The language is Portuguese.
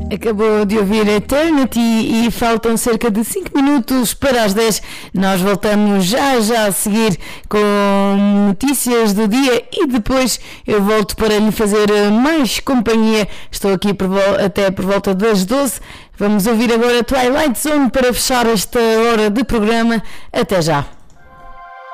Acabou de ouvir Eternity e faltam cerca de 5 minutos para as 10. Nós voltamos já a seguir com notícias do dia e depois eu volto para lhe fazer mais companhia. Estou aqui até por volta das 12. Vamos ouvir agora Twilight Zone para fechar esta hora de programa. Até já.